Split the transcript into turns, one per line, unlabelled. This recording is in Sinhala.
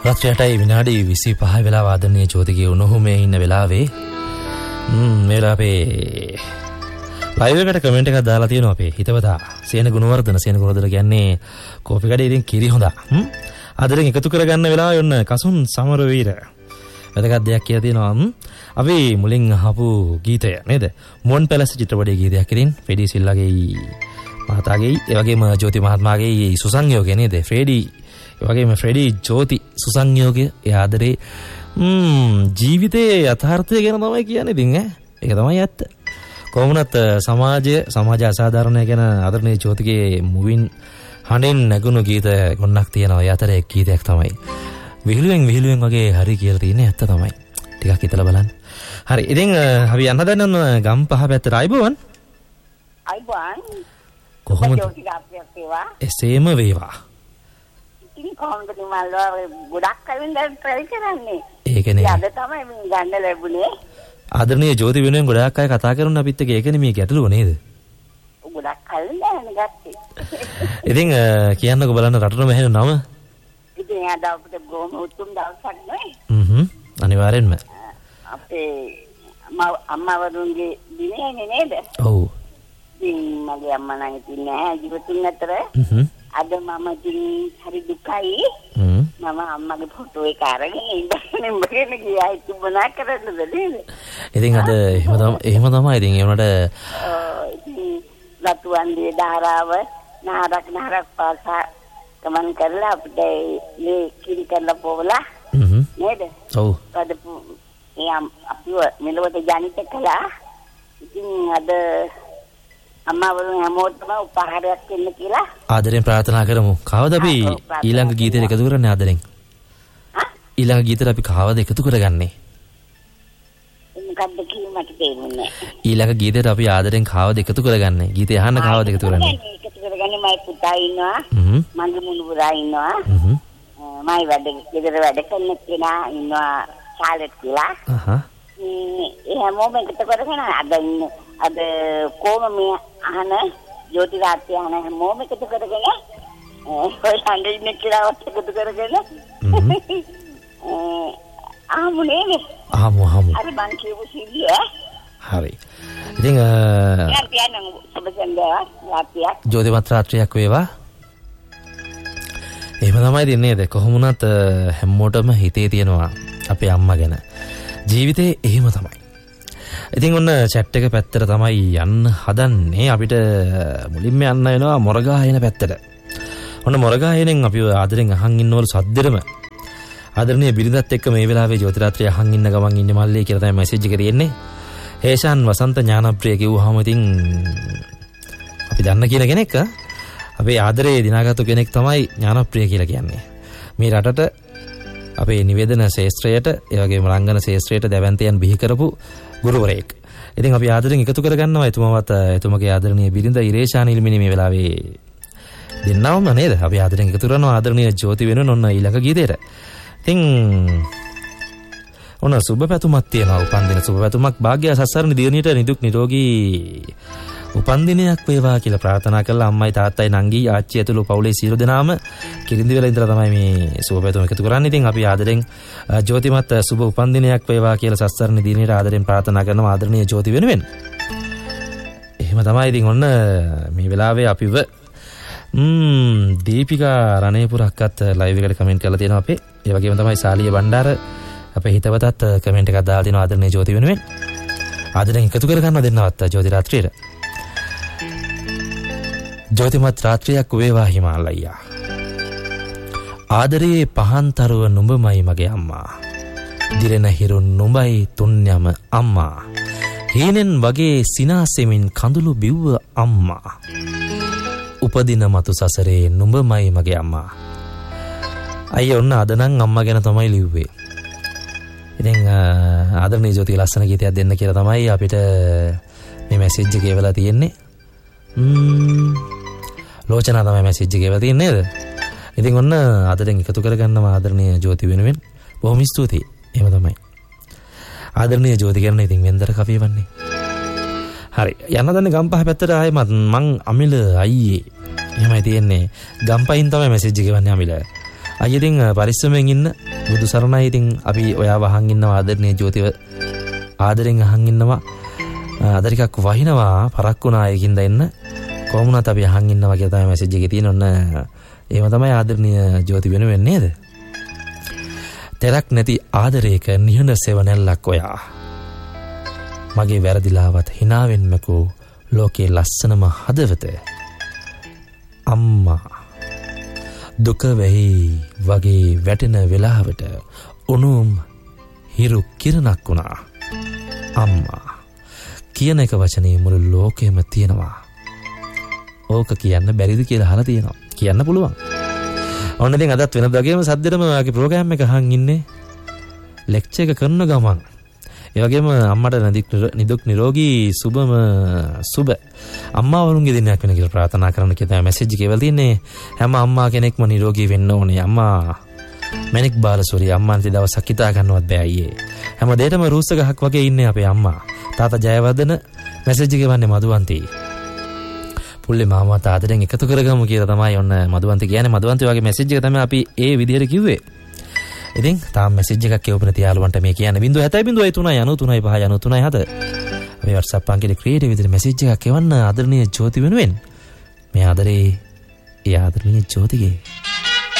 රාත්‍රියටයි විනාඩි 25 වෙලා වාදනීය ජෝතිගේ උණුහු මේ ඉන්න වෙලාවේ මේ වෙලාවේ ලයිව් එකට කමෙන්ට් එකක් දාලා තියෙනවා අපේ හිතවතා සේන ගුණවර්ධන කියන්නේ කෝපි කඩේ ඉතින් කිරි හොඳා ආදරෙන් එකතු කරගන්න වෙලාව යොන්න කසුන් සමරවීර වැදගත් දෙයක් කියලා තියෙනවා අපි මුලින් අහපු ගීතය නේද මොන් පැලස් චිත්‍රපටයේ ගීතයක් ඉතින් ෆෙඩි සිල්ලාගේ මහතාගේ ඒ වගේම ජෝති මහත්මයාගේ සුසංයෝගය නේද ෆ්‍රෙඩි ඒ වගේම ෆ්‍රෙඩි ජෝති සුසංයෝගය ඒ ආදරේ ජීවිතයේ යථාර්ථය ගැන තමයි කියන්නේ ඉතින් ඒක තමයි ඇත්ත කොහොමනත් සමාජ අසාධාරණය ගැන ආදරණීය ජෝතිගේ මුවින් හඬෙන් නැගුණු ගීත ගොන්නක් තියෙනවා ඒ අතරේ එක් ගීතයක් තමයි විහිළුවෙන් වගේ හරි කියලා තියෙන්නේ ඇත්ත තමයි ටිකක් හිතලා බලන්න හරි ඉතින් අපි යන්න දැන් ගම්පහ පැත්තට අයබෝවන් කොහොමද එසේම වේවා
ඉතින් කොහොමද මල්වා ගොඩක් කලින් දැන් try කරන්නේ
ඒකනේ
අද තමයි මේ ගන්න ලැබුණේ
ආදරණීය ජෝති වෙනුවෙන් ගොඩාක් අය කතා කරන අපිත් එක්ක ඒකනේ මේ ගැටලුව නේද
ගොඩක් කලින් දැනගත්තේ
ඉතින් කියන්නකෝ බලන්න රටටම ඇහෙන නම
ඉතින් අද අපිට බොහොම උතුම් දවසක් නේ
අනිවාර්යෙන්ම
අපේ අම්මා වරුන්ගේ දිනේ නේද
ඔව්
ඉතින් මගේ අම්මා නම් ඉතින් නෑ ජීවිතුන් අතර අද මම ඉතින් හරි දුකයි මම අම්මගේ ෆොටෝ එක අරගෙන ඉඳන් ඉඹගෙන ගියා ඉතින් මොනා කරන්නද නේද
ඉතින් අද එහෙම තමයි ඉතින් ඒ වුණාට
ඉතින් ලතුවන්දී ධාරාව නාරක් පාසා ගමන් කරලා අපිට මේ කිරි කරලා පොවලා නේද
ඔව්
අද අපිව මෙලොවට ජනිත කළා ඉතින් අද අම්මා වරුන් හැමෝටම උපහාරයක් දෙන්න කියලා
ආදරෙන් ප්‍රාර්ථනා කරමු. කවද අපි ඊළඟ ගීතයට එකතු කරන්නේ ආදරෙන්? ඊළඟ ගීතයට අපි කවද එකතු කරගන්නේ?
මොකක්ද කියන්නට දෙන්නේ.
ඊළඟ ගීතයට අපි ආදරෙන් කවද එකතු කරගන්නේ? ගීතය අහන්න කවද එකතු කරන්නේ?
එකතු කරගන්නේ මයි පුතා ඉන්නවා. මගේ මුණුබුරා ඉන්නවා. මයි ගෙදර වැඩ කරන කෙනා ඉන්නවා ශාලට් කියලා. ඒ හැමෝම එකතු කරගෙන අද කොහොම මේ අහන ජෝති රාත්‍රිය අහන හැමෝම එකතු කරගෙන ඔය ළඟ ඉන්න කිලාවත් එකතු කරගෙන ආමුනේ
ආමු
අර මං කියපු සිද්ධිය
හරි ඉතින්
යන්න සුබසන්දයක් රාත්‍රියක්
ජෝතිමත් රාත්‍රියක් වේවා එහෙම තමයි දෙන්නේ නේද කොහොමුණත් හැමෝටම හිතේ තියෙනවා අපේ අම්මා ගැන ජීවිතේ එහෙම තමයි ඉතින් ඔන්න chat එක පැත්තට තමයි යන්න හදන්නේ අපිට මුලින්ම යන්න වෙනවා මොරගායන පැත්තට. ඔන්න මොරගායනෙන් අපි ආදරෙන් අහන් ඉන්නවලු සද්දෙරම. ආදරණීය බිරිඳත් එක්ක මේ වෙලාවේ ජෝති රාත්‍රිය අහන් ඉන්න ගමන් ඉන්නේ මල්ලේ කියලා තමයි මැසේජ් එක තියෙන්නේ. හේෂාන් වසන්ත ඥානප්‍රිය කිව්වහම ඉතින් අපි දන්න කියන කෙනෙක් අපේ ආදරේ දිනාගත්තු කෙනෙක් තමයි ඥානප්‍රිය කියලා කියන්නේ. මේ රටට අපේ නිවේදන ශාස්ත්‍රයට ඒ වගේම රංගන ශාස්ත්‍රයට දැවැන්තයන් බිහි කරපු ගුරුවරයෙක්. ඉතින් අපි ආදරෙන් එකතු කරගන්නවා එතුමවත් එතුමගේ ආදරණීය බිරිඳ ඉරේෂා නිල්මිනි මේ වෙලාවේ දෙන්නවම නේද? අපි ආදරෙන් එකතු කරනවා ආදරණීය ජෝති වෙනුවෙන් ඔන්න ඊළඟ ගීතේට. ඉතින් ඔන්න සුබ පැතුමක් තියෙනවා උපන්දින සුබ පැතුමක් භාග්‍ය සසරණ දියණියට නිදුක් නිරෝගී උපන්දිනයක් වේවා කියලා ප්‍රාර්ථනා කළා අම්මයි තාත්තයි නංගි ආච්චි ඇතුළු පවුලේ සියලු දෙනාම කිරින්දි වෙලා ඉඳලා තමයි මේ සුබ පැතුම එකතු කරන්නේ. ඉතින් අපි ආදරෙන් ජෝතිමත් සුබ උපන්දිනයක් වේවා කියලා සස්සරණ දිනේට ආදරෙන් ප්‍රාර්ථනා කරනවා ආදරණීය ජෝති වෙනුවෙන්. එහෙම තමයි ඉතින් ඔන්න මේ වෙලාවේ අපිව දීපිකා රණේපුරක්වත් ලයිව් එකට කමෙන්ට් කරලා තියෙනවා අපේ. ඒ වගේම තමයි සාලිය බණ්ඩාර අපේ හිතවතත් කමෙන්ට් එකක් දාලා තියෙනවා ආදරණීය ජෝති වෙනුවෙන්. ආදරෙන් එකතු කර ගන්නවා දෙන්නවත් ජෝති රාත්‍රියට. ජෝතිමත් රාත්‍රියක් වේවා හිමාලයියා ආදරයේ පහන්තරුව නුඹමයි මගේ අම්මා දිරෙන හිරු නුඹයි තුන්යම අම්මා හීනෙන් වගේ සිනාසෙමින් කඳුළු බිව්ව අම්මා උපදින මතු සසරේ නුඹමයි මගේ අම්මා අයියා ඔන්න අද නම් අම්මා ගැන තමයි ලිව්වේ ඉතින් ආදරණීය ජෝති ලස්සන ගීතයක් දෙන්න කියලා තමයි අපිට මේ මැසේජ් එක එවලා තියෙන්නේ ලෝචනා තමයි මැසේජ් එක එවලා තියෙන්නේ නේද? ඉතින් ඔන්න ආදරෙන් එකතු කරගන්නවා ආදරණීය ජෝති වෙනුවෙන්. බොහොම ස්තුතියි. එහෙම තමයි. ආදරණීය ජෝති ගැන ඉතින් වෙන්දර කපියවන්නේ. හරි. යන්න දන්නේ ගම්පහ පැත්තට ආයෙමත් මං අමිල අයියේ. එහෙමයි තියෙන්නේ. ගම්පහින් තමයි මැසේජ් එක එවන්නේ අමිල. අයියා ඉතින් පරිස්සමෙන් ඉන්න. බුදු සරණයි. ඉතින් අපි ඔයාව අහන් ඉන්නවා ආදරණීය ජෝතිව ආදරෙන් අහන් ඉන්නවා. අද ටිකක් වහිනවා පරක් වුණා ඒකින්ද එන්න. කොහොම වුණත් අපි අහන් ඉන්නවා කියලා තමයි මැසේජ් එකේ තියෙන. ඔන්න එහෙම තමයි ආදරණීය ජෝති වෙනුවෙන් නේද? තෙරක් නැති ආදරයක නිහඬ සෙවණැල්ලක් ඔයා. මගේ වැරදිලාවත් හිනාවෙන්මකෝ ලෝකේ ලස්සනම හදවත. අම්මා දුක වෙහි වගේ වැටෙන වෙලාවට උණුම් හිරු කිරණක් වුණා. අම්මා කියන එක වචනේ මුළු ලෝකෙම තියෙනවා. ඕක කියන්න බැරිද කියලා අහලා තියෙනවා. කියන්න පුළුවන්. ඔන්න ඉතින් අදත් වෙනද වගේම සද්දෙටම ඔයාගේ ප්‍රෝග්‍රෑම් එක අහන් ඉන්නේ. ලෙක්චර් එක කරන ගමන්. ඒ වගේම අම්මට නිදුක් නිරෝගී සුබ අම්මා වරුන්ගේ දිනයක් වෙන කියලා ප්‍රාර්ථනා කරන්න කියලා මැසේජ් එකේ වල තියෙන්නේ. හැම අම්මා කෙනෙක්ම නිරෝගී වෙන්න ඕනේ. අම්මා මැනික් බාලසූරිය අම්මා නැති දවසක් හිතා ගන්නවත් බෑ අයියේ. හැම දෙයකම රූස්ස ගහක් වගේ ඉන්නේ අපේ අම්මා. තාත්තා ජයවර්ධන මැසේජ් එකේ වන්නේ මధుවන්ති. පුල්ලේ මාමා තාදෙන් එකතු කරගමු කියලා තමයි ඔන්න මధుවන්ති කියන්නේ. මధుවන්ති වගේ මැසේජ් එක තමයි අපි ඒ විදිහට කිව්වේ. ඉතින් තාම මැසේජ් එකක් කියවපු නැති යාළුවන්ට මේ කියන්නේ 070 අපි WhatsApp අංකෙට ක්‍රියේටිව් විදිහට මැසේජ් එකක් එවන්න ආදරණීය ජෝති වෙනුවෙන්. මේ ආදරේ ඒ ආදරණීය ජෝතිගේ